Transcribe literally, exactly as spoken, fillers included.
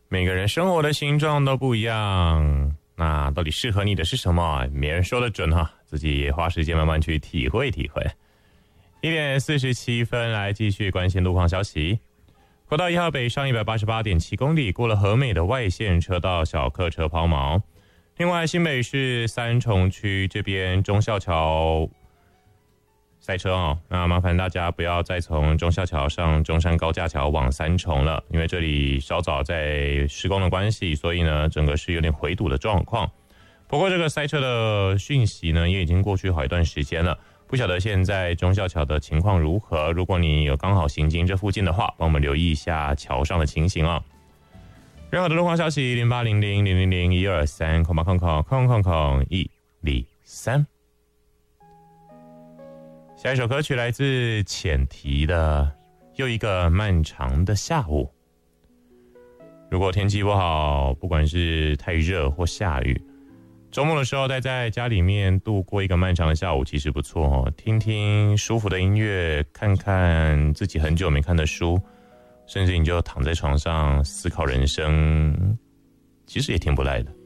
每个人生活的形状都不一样，那到底适合你的是什么？没人说得准哈，自己也花时间慢慢去体会体会。一点四十七分，来继续关心路况消息。国道一号北上一百八十八点七公里，过了和美的外线车道，小客车抛锚。另外，新北市三重区这边忠孝桥塞车哦，那麻烦大家不要再从忠孝桥上中山高架桥往三重了，因为这里稍早在施工的关系，所以呢，整个是有点回堵的状况。不过这个塞车的讯息呢，也已经过去好一段时间了，不晓得现在忠孝桥的情况如何。如果你有刚好行经这附近的话，帮我们留意一下桥上的情形啊。任何的路况消息，零八零零零零零一二三空八空空空空空一零三。下一首歌曲来自浅提的《又一个漫长的下午》。如果天气不好，不管是太热或下雨，周末的时候待在家里面度过一个漫长的下午，其实不错哦。听听舒服的音乐，看看自己很久没看的书，甚至你就躺在床上思考人生，其实也挺不赖的。